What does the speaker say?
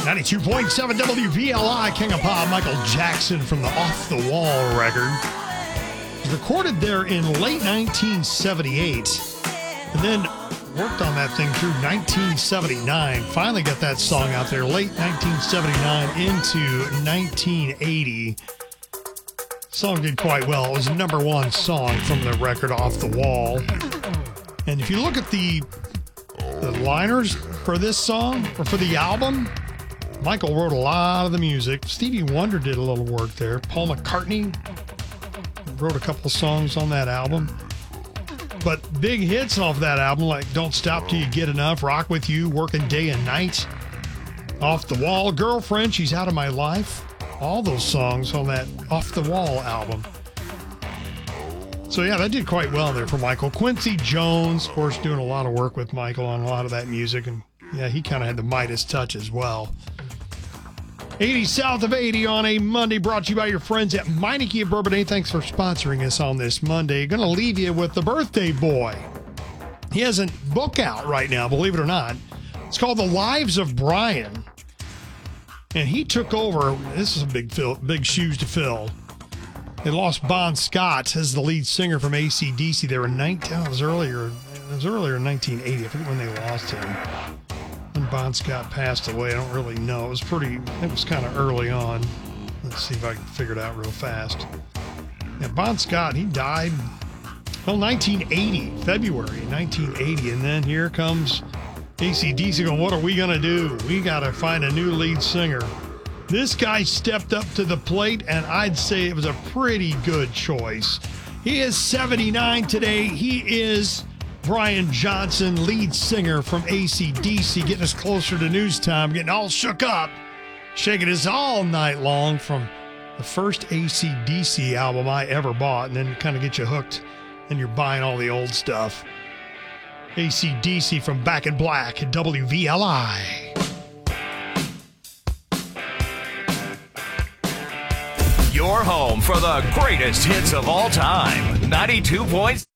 92.7 WVLI, King of Pop, Michael Jackson from the Off the Wall record. Recorded there in late 1978, and then worked on that thing through 1979. Finally got that song out there late 1979 into 1980. Song did quite well. It was the number one song from the record Off the Wall. And if you look at the liners for this song, or for the album, Michael wrote a lot of the music. Stevie Wonder did a little work there. Paul McCartney wrote a couple songs on that album. But big hits off that album, like Don't Stop Till You Get Enough, Rock With You, Working Day and Night, Off the Wall, Girlfriend, She's Out of My Life. All those songs on that Off the Wall album. So yeah, that did quite well there for Michael. Quincy Jones, of course, doing a lot of work with Michael on a lot of that music. And yeah, he kind of had the Midas touch as well. 80 South of 80 on a Monday, brought to you by your friends at Meineke of Bourbonnais. Thanks for sponsoring us on this Monday. Going to leave you with the birthday boy. He has a book out right now, believe it or not. It's called The Lives of Brian. And he took over. This is a big shoes to fill. They lost Bon Scott as the lead singer from AC/DC. They were it was earlier in 1980. I forget when they lost him. When Bon Scott passed away, I don't really know. It was kind of early on. Let's see if I can figure it out real fast. Yeah, Bon Scott, he died, 1980, February 1980. And then here comes AC/DC going, what are we going to do? We got to find a new lead singer. This guy stepped up to the plate, and I'd say it was a pretty good choice. He is 79 today. He is Brian Johnson, lead singer from AC/DC, getting us closer to news time, getting all shook up, shaking us all night long from the first AC/DC album I ever bought, and then kind of get you hooked, and you're buying all the old stuff. AC/DC from Back in Black at WVLI. Your home for the greatest hits of all time. 92 points.